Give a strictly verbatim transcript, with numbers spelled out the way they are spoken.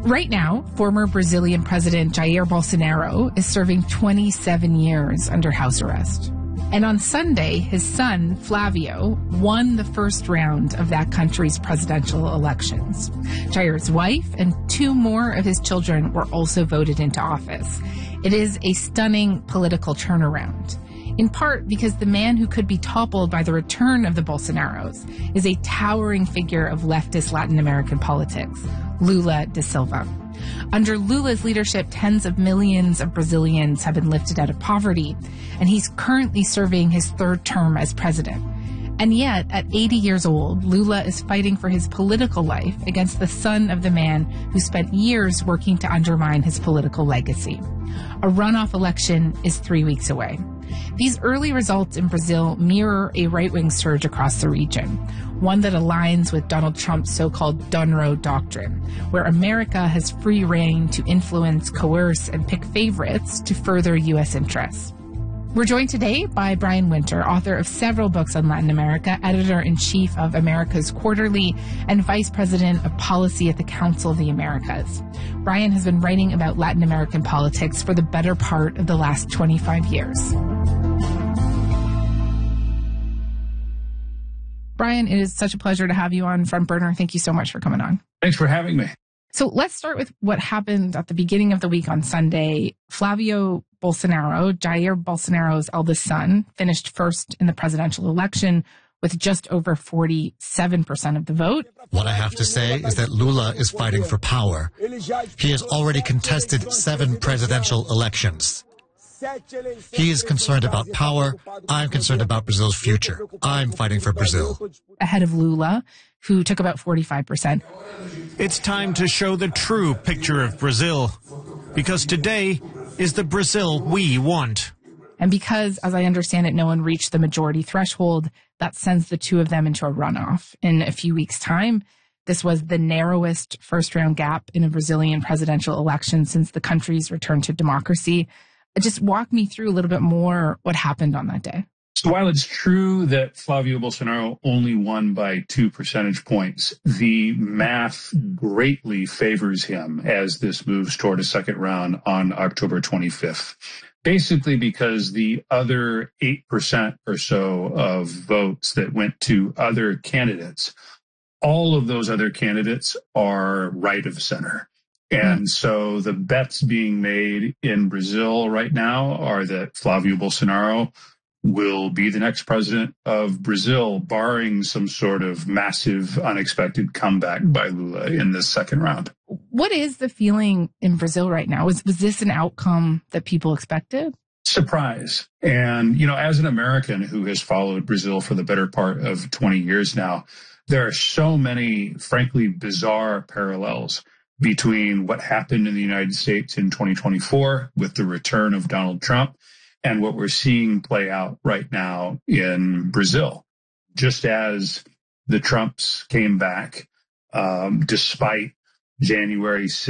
Right now, former Brazilian President Jair Bolsonaro is serving twenty-seven years under house arrest. And on Sunday, his son, Flavio, won the first round of that country's presidential elections. Jair's wife and two more of his children were also voted into office. It is a stunning political turnaround, in part because the man who could be toppled by the return of the Bolsonaros is a towering figure of leftist Latin American politics, Lula da Silva. Under Lula's leadership, tens of millions of Brazilians have been lifted out of poverty, and he's currently serving his third term as president. And yet, at eighty years old, Lula is fighting for his political life against the son of the man who spent years working to undermine his political legacy. A runoff election is three weeks away. These early results in Brazil mirror a right-wing surge across the region, one that aligns with Donald Trump's so-called Dunro Doctrine, where America has free rein to influence, coerce, and pick favorites to further U S interests. We're joined today by Brian Winter, author of several books on Latin America, editor-in-chief of America's Quarterly, and vice president of policy at the Council of the Americas. Brian has been writing about Latin American politics for the better part of the last twenty-five years. Brian, it is such a pleasure to have you on Front Burner. Thank you so much for coming on. Thanks for having me. So let's start with what happened at the beginning of the week on Sunday. Flavio Bolsonaro, Jair Bolsonaro's eldest son, finished first in the presidential election with just over forty-seven percent of the vote. What I have to say is that Lula is fighting for power. He has already contested seven presidential elections. He is concerned about power. I'm concerned about Brazil's future. I'm fighting for Brazil. Ahead of Lula, who took about forty-five percent. It's time to show the true picture of Brazil, because today is the Brazil we want. And because, as I understand it, no one reached the majority threshold, that sends the two of them into a runoff in a few weeks' time. This was the narrowest first-round gap in a Brazilian presidential election since the country's return to democracy. Just walk me through a little bit more what happened on that day. So while it's true that Flavio Bolsonaro only won by two percentage points, the math greatly favors him as this moves toward a second round on October twenty-fifth. Basically because the other eight percent or so of votes that went to other candidates, all of those other candidates are right of center. And so the bets being made in Brazil right now are that Flavio Bolsonaro will be the next president of Brazil, barring some sort of massive, unexpected comeback by Lula in this second round. What is the feeling in Brazil right now? Was, was this an outcome that people expected? Surprise. And, you know, as an American who has followed Brazil for the better part of twenty years now, there are so many, frankly, bizarre parallels between what happened in the United States in twenty twenty-four with the return of Donald Trump and what we're seeing play out right now in Brazil. Just as the Trumps came back, um, despite January sixth,